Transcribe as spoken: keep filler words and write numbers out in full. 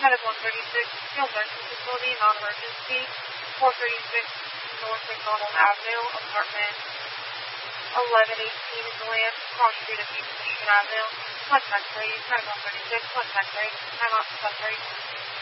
That is one thirty-six, Skilled Nursing Facility, non-emergency, four thirty-six North McDonald Avenue, apartment eleven eighteen in Deland, cross street of East Michigan Avenue. Contact rate, time one thirty-six, contact rate, time out, contact rate.